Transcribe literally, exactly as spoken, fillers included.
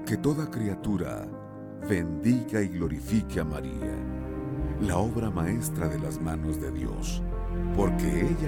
Que toda criatura bendiga y glorifique a María, la obra maestra de las manos de Dios, porque ella